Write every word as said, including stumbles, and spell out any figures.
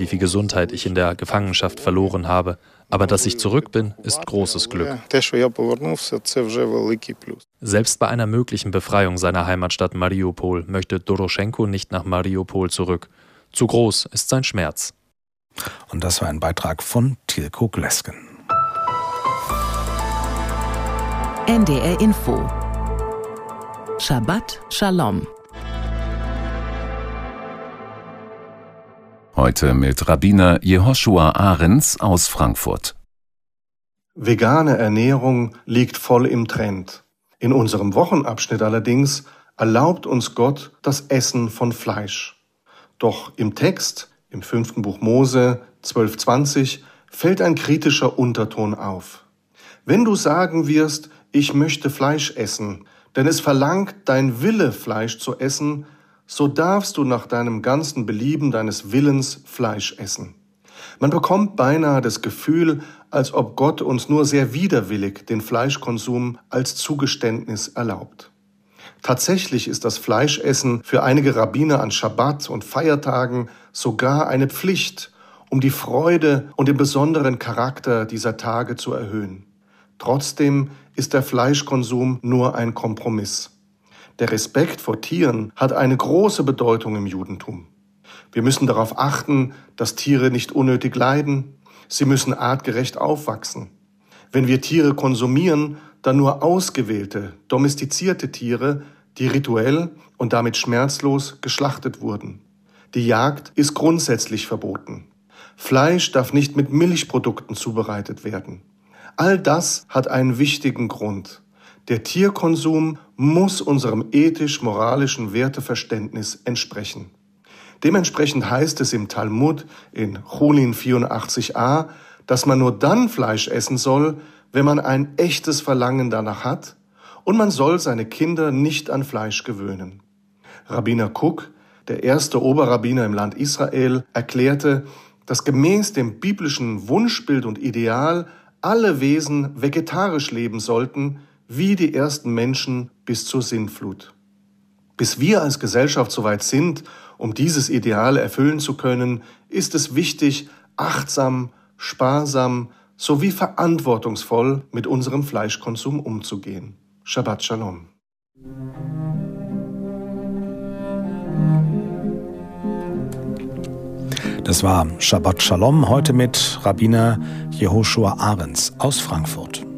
wie viel Gesundheit ich in der Gefangenschaft verloren habe. Aber dass ich zurück bin, ist großes Glück. Selbst bei einer möglichen Befreiung seiner Heimatstadt Mariupol möchte Doroschenko nicht nach Mariupol zurück. Zu groß ist sein Schmerz. Und das war ein Beitrag von Tilko Glesken. N D R Info. Shabbat Shalom. Heute mit Rabbiner Jehoshua Ahrens aus Frankfurt. Vegane Ernährung liegt voll im Trend. In unserem Wochenabschnitt allerdings erlaubt uns Gott das Essen von Fleisch. Doch im Text, im fünften Buch Mose zwölf zwanzig, fällt ein kritischer Unterton auf. Wenn du sagen wirst, ich möchte Fleisch essen, denn es verlangt dein Wille, Fleisch zu essen, so darfst du nach deinem ganzen Belieben deines Willens Fleisch essen. Man bekommt beinahe das Gefühl, als ob Gott uns nur sehr widerwillig den Fleischkonsum als Zugeständnis erlaubt. Tatsächlich ist das Fleischessen für einige Rabbiner an Schabbat und Feiertagen sogar eine Pflicht, um die Freude und den besonderen Charakter dieser Tage zu erhöhen. Trotzdem ist der Fleischkonsum nur ein Kompromiss. Der Respekt vor Tieren hat eine große Bedeutung im Judentum. Wir müssen darauf achten, dass Tiere nicht unnötig leiden. Sie müssen artgerecht aufwachsen. Wenn wir Tiere konsumieren, dann nur ausgewählte, domestizierte Tiere, die rituell und damit schmerzlos geschlachtet wurden. Die Jagd ist grundsätzlich verboten. Fleisch darf nicht mit Milchprodukten zubereitet werden. All das hat einen wichtigen Grund. Der Tierkonsum muss unserem ethisch-moralischen Werteverständnis entsprechen. Dementsprechend heißt es im Talmud in Chulin vierundachtzig a, dass man nur dann Fleisch essen soll, wenn man ein echtes Verlangen danach hat, und man soll seine Kinder nicht an Fleisch gewöhnen. Rabbiner Kook, der erste Oberrabbiner im Land Israel, erklärte, dass gemäß dem biblischen Wunschbild und Ideal alle Wesen vegetarisch leben sollten, wie die ersten Menschen bis zur Sintflut. Bis wir als Gesellschaft so weit sind, um dieses Ideal erfüllen zu können, ist es wichtig, achtsam, sparsam sowie verantwortungsvoll mit unserem Fleischkonsum umzugehen. Shabbat Shalom. Das war Shabbat Shalom, heute mit Rabbiner Jehoshua Ahrens aus Frankfurt.